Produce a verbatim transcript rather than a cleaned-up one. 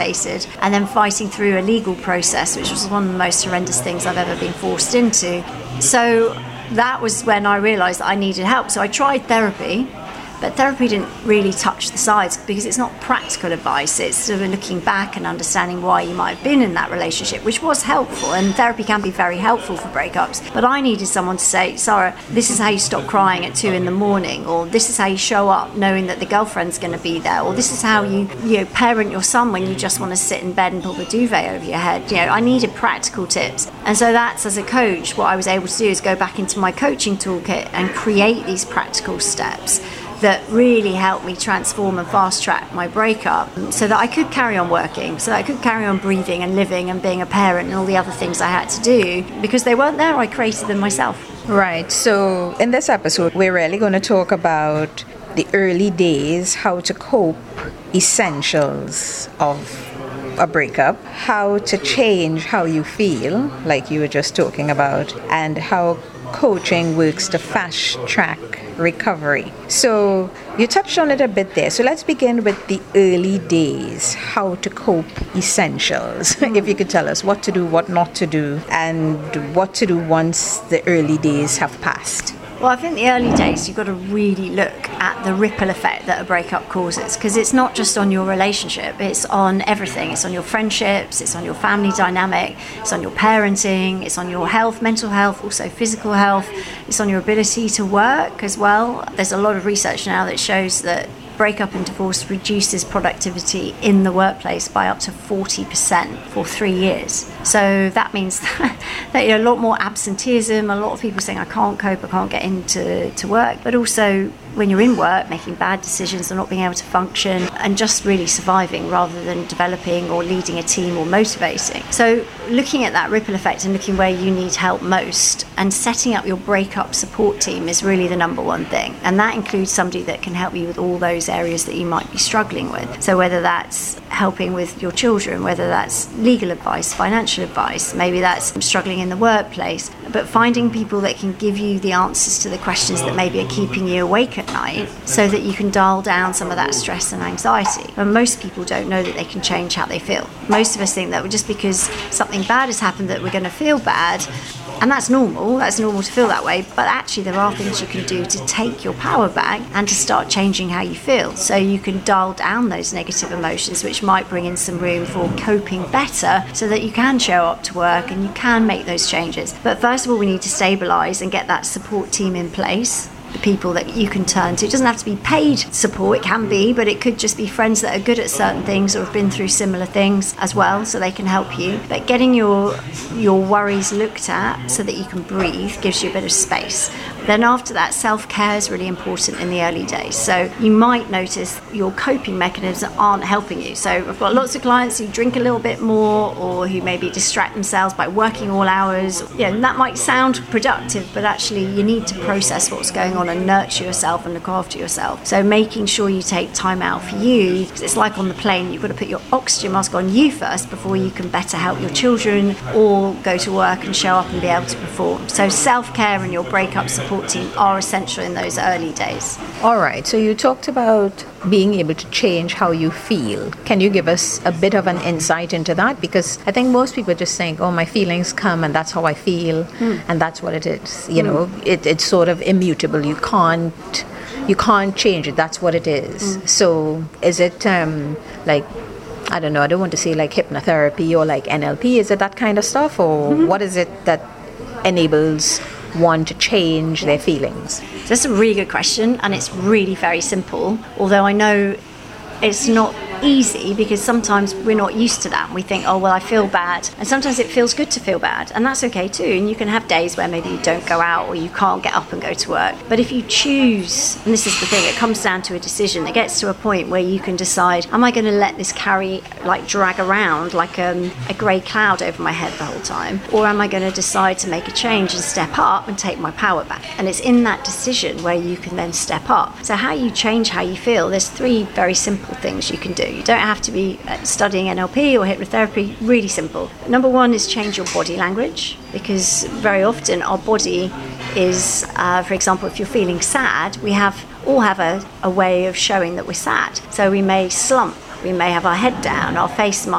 devastated, and then fighting through a legal process, which was one of the most horrendous things I've ever been forced into. So that was when I realised that I needed help. So I tried therapy, but therapy didn't really touch the sides because it's not practical advice. It's sort of looking back and understanding why you might have been in that relationship, which was helpful, and therapy can be very helpful for breakups. But I needed someone to say, Sarah, this is how you stop crying at two in the morning, or this is how you show up knowing that the girlfriend's going to be there, or this is how you, you know, parent your son when you just want to sit in bed and pull the duvet over your head. You know, I needed practical tips. And so that's, as a coach, what I was able to do is go back into my coaching toolkit and create these practical steps that really helped me transform and fast track my breakup so that I could carry on working, so that I could carry on breathing and living and being a parent and all the other things I had to do. Because they weren't there, I created them myself. Right. So in this episode, we're really going to talk about the early days, how to cope, essentials of a breakup, how to change how you feel, like you were just talking about, and how coaching works to fast track recovery. So you touched on it a bit there. So let's begin with the early days, how to cope essentials. Mm. If you could tell us what to do, what not to do, and what to do once the early days have passed. Well, I think the early days, you've got to really look at the ripple effect that a breakup causes, because it's not just on your relationship, it's on everything. It's on your friendships, it's on your family dynamic, it's on your parenting, it's on your health, mental health, also physical health, it's on your ability to work as well. There's a lot of research now that shows that breakup and divorce reduces productivity in the workplace by up to forty percent for three years. So that means that, that you know, a lot more absenteeism, a lot of people saying, I can't cope, I can't get into to work, but also when you're in work, making bad decisions and not being able to function and just really surviving rather than developing or leading a team or motivating. So looking at that ripple effect and looking where you need help most and setting up your breakup support team is really the number one thing. And that includes somebody that can help you with all those areas that you might be struggling with. So whether that's helping with your children, whether that's legal advice, financial advice, maybe that's struggling in the workplace, but finding people that can give you the answers to the questions that maybe are keeping you awake at night so that you can dial down some of that stress and anxiety. And most people don't know that they can change how they feel. Most of us think that just because something bad has happened that we're going to feel bad, and that's normal, that's normal to feel that way, but actually there are things you can do to take your power back and to start changing how you feel. So you can dial down those negative emotions, which might bring in some room for coping better so that you can show up to work and you can make those changes. But first of all, we need to stabilise and get that support team in place. The people that you can turn to. It doesn't have to be paid support, it can be, but it could just be friends that are good at certain things or have been through similar things as well, so they can help you. But getting your your worries looked at so that you can breathe gives you a bit of space. Then after that, self-care is really important in the early days. So you might notice your coping mechanisms aren't helping you. So I've got lots of clients who drink a little bit more or who maybe distract themselves by working all hours. Yeah, and that might sound productive, but actually you need to process what's going on and nurture yourself and look after yourself. So making sure you take time out for you, because it's like on the plane, you've got to put your oxygen mask on you first before you can better help your children or go to work and show up and be able to perform. So self-care and your breakup support team are essential in those early days. All right, so you talked about being able to change how you feel. Can you give us a bit of an insight into that? Because I think most people just think, oh, my feelings come and that's how I feel, mm. and that's what it is. You mm. know, it, it's sort of immutable. You can't, you can't change it. That's what it is. Mm. So is it um, like, I don't know, I don't want to say like hypnotherapy or like N L P. Is it that kind of stuff? Or mm-hmm. what is it that enables one to change their feelings? That's a really good question, and it's really very simple, although I know it's not easy because sometimes we're not used to that and we think, oh well, I feel bad, and sometimes it feels good to feel bad, and that's okay too. And you can have days where maybe you don't go out or you can't get up and go to work, but if you choose, and this is the thing, it comes down to a decision. It gets to a point where you can decide, am I going to let this carry, like drag around like um, a grey cloud over my head the whole time, or am I going to decide to make a change and step up and take my power back? And it's in that decision where you can then step up. So how you change how you feel, there's three very simple things you can do. You don't have to be studying N L P or hypnotherapy, really simple. Number one is change your body language, because very often our body is, uh, for example, if you're feeling sad, we have all have a, a way of showing that we're sad. So we may slump, we may have our head down, our face might